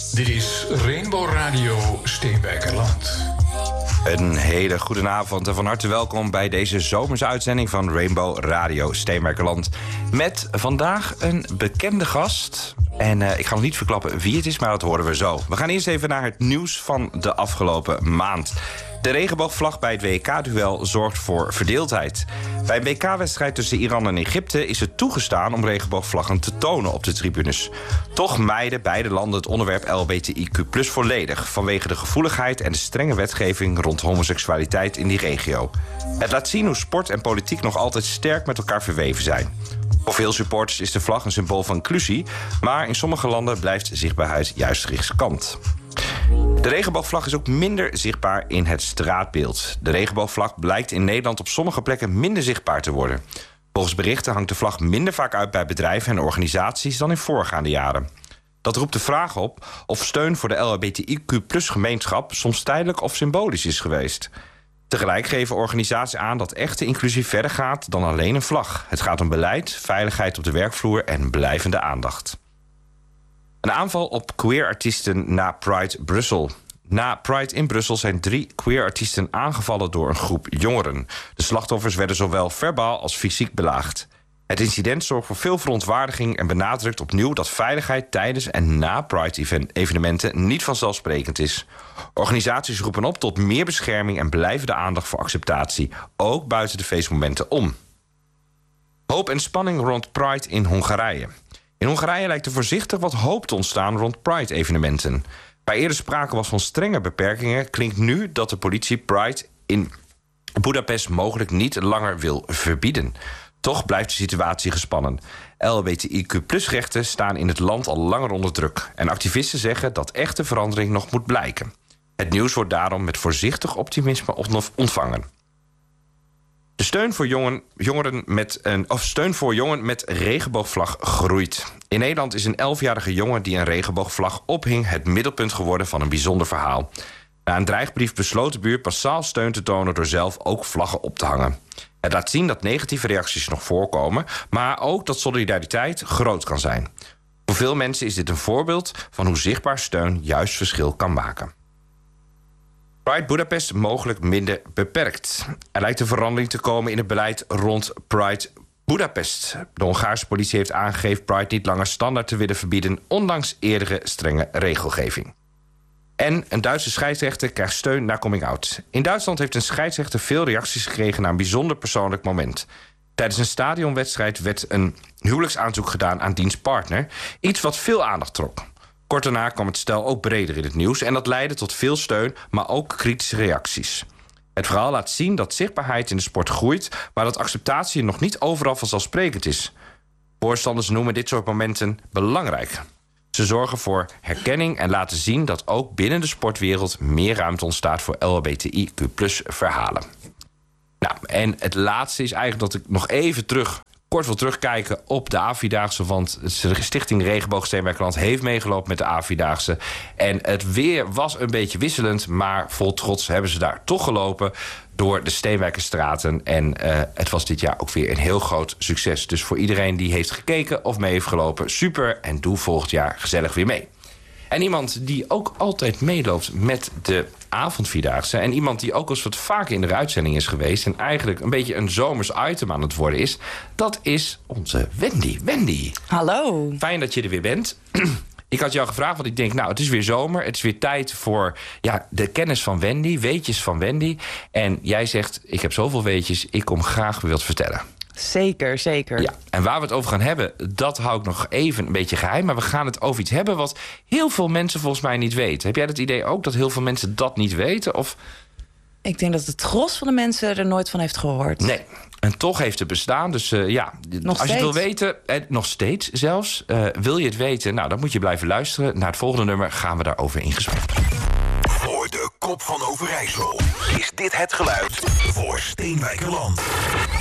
Dit is Rainbow Radio Steenwijkerland. Een hele goede avond en van harte welkom bij deze zomerse uitzending van Rainbow Radio Steenwijkerland. Met vandaag een bekende gast. En ik ga nog niet verklappen wie het is, maar dat horen we zo. We gaan eerst even naar het nieuws van de afgelopen maand. De regenboogvlag bij het WK-duel zorgt voor verdeeldheid. Bij een WK-wedstrijd tussen Iran en Egypte is het toegestaan om regenboogvlaggen te tonen op de tribunes. Toch mijden beide landen het onderwerp LHBTIQ+ volledig, vanwege de gevoeligheid en de strenge wetgeving rond homoseksualiteit in die regio. Het laat zien hoe sport en politiek nog altijd sterk met elkaar verweven zijn. Voor veel supporters is de vlag een symbool van inclusie, maar in sommige landen blijft zichtbaarheid juist riskant. De regenboogvlag is ook minder zichtbaar in het straatbeeld. De regenboogvlag blijkt in Nederland op sommige plekken minder zichtbaar te worden. Volgens berichten hangt de vlag minder vaak uit bij bedrijven en organisaties dan in voorgaande jaren. Dat roept de vraag op of steun voor de LHBTIQ+-gemeenschap soms tijdelijk of symbolisch is geweest. Tegelijk geven organisaties aan dat echte inclusie verder gaat dan alleen een vlag. Het gaat om beleid, veiligheid op de werkvloer en blijvende aandacht. Een aanval op queer-artiesten na Pride Brussel. Na Pride in Brussel zijn 3 queer-artiesten aangevallen door een groep jongeren. De slachtoffers werden zowel verbaal als fysiek belaagd. Het incident zorgt voor veel verontwaardiging en benadrukt opnieuw dat veiligheid tijdens en na Pride-evenementen niet vanzelfsprekend is. Organisaties roepen op tot meer bescherming en blijvende aandacht voor acceptatie, ook buiten de feestmomenten om. Hoop en spanning rond Pride in Hongarije. In Hongarije lijkt er voorzichtig wat hoop te ontstaan rond Pride-evenementen. Waar eerder sprake was van strenge beperkingen, klinkt nu dat de politie Pride in Budapest mogelijk niet langer wil verbieden. Toch blijft de situatie gespannen. LHBTIQ+-rechten staan in het land al langer onder druk. En activisten zeggen dat echte verandering nog moet blijken. Het nieuws wordt daarom met voorzichtig optimisme ontvangen. De steun voor jongen met regenboogvlag groeit. In Nederland is een 11-jarige jongen die een regenboogvlag ophing het middelpunt geworden van een bijzonder verhaal. Na een dreigbrief besloot de buurt massaal steun te tonen door zelf ook vlaggen op te hangen. Het laat zien dat negatieve reacties nog voorkomen, maar ook dat solidariteit groot kan zijn. Voor veel mensen is dit een voorbeeld van hoe zichtbaar steun juist verschil kan maken. Pride Budapest mogelijk minder beperkt. Er lijkt een verandering te komen in het beleid rond Pride Budapest. De Hongaarse politie heeft aangegeven Pride niet langer standaard te willen verbieden, ondanks eerdere strenge regelgeving. En een Duitse scheidsrechter krijgt steun na coming-out. In Duitsland heeft een scheidsrechter veel reacties gekregen na een bijzonder persoonlijk moment. Tijdens een stadionwedstrijd werd een huwelijksaanzoek gedaan aan diens partner, iets wat veel aandacht trok. Kort daarna kwam het stel ook breder in het nieuws en dat leidde tot veel steun, maar ook kritische reacties. Het verhaal laat zien dat zichtbaarheid in de sport groeit, maar dat acceptatie nog niet overal vanzelfsprekend is. Voorstanders noemen dit soort momenten belangrijk. Ze zorgen voor herkenning en laten zien dat ook binnen de sportwereld meer ruimte ontstaat voor LHBTIQ+-verhalen. Nou, en het laatste is eigenlijk dat ik nog even kort wil terugkijken op de A-vierdaagse, want de Stichting Regenboog Steenwijkerland heeft meegelopen met de A-vierdaagse. En het weer was een beetje wisselend, maar vol trots hebben ze daar toch gelopen door de Steenwijkerstraten. En het was dit jaar ook weer een heel groot succes. Dus voor iedereen die heeft gekeken of mee heeft gelopen, super, en doe volgend jaar gezellig weer mee. En iemand die ook altijd meeloopt met de avondvierdaagse, en iemand die ook eens wat vaker in de uitzending is geweest en eigenlijk een beetje een zomers item aan het worden is, dat is onze Wendy. Wendy. Hallo. Fijn dat je er weer bent. Ik had jou gevraagd, want ik denk, nou, het is weer zomer. Het is weer tijd voor de kennis van Wendy, weetjes van Wendy. En jij zegt, ik heb zoveel weetjes, ik kom graag weer wat vertellen. Zeker, zeker. Ja, en waar we het over gaan hebben, dat hou ik nog even een beetje geheim. Maar we gaan het over iets hebben wat heel veel mensen volgens mij niet weten. Heb jij het idee ook dat heel veel mensen dat niet weten? Of? Ik denk dat het gros van de mensen er nooit van heeft gehoord. Nee, en toch heeft het bestaan. Dus als je het wil weten, nog steeds zelfs, wil je het weten, nou, dan moet je blijven luisteren. Naar het volgende nummer gaan we daarover in gesprek. Voor de kop van Overijssel is dit het geluid voor Steenwijkerland.